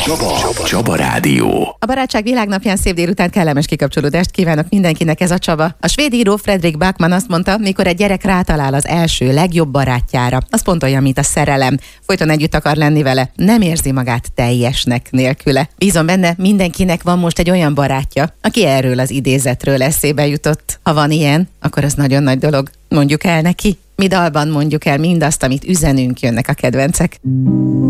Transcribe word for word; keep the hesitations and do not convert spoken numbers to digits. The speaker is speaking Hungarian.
Csaba. Csaba Rádió. A barátság világnapján szép délután kellemes kikapcsolódást kívánok mindenkinek, ez a Csaba. A svéd író Fredrik Backman azt mondta, mikor egy gyerek rátalál az első, legjobb barátjára, az pont olyan, mint a szerelem. Folyton együtt akar lenni vele, nem érzi magát teljesnek nélküle. Bízom benne, mindenkinek van most egy olyan barátja, aki erről az idézetről eszébe jutott. Ha van ilyen, akkor az nagyon nagy dolog. Mondjuk el neki. Mi dalban mondjuk el mindazt, amit üzenünk, jönnek a kedvencek.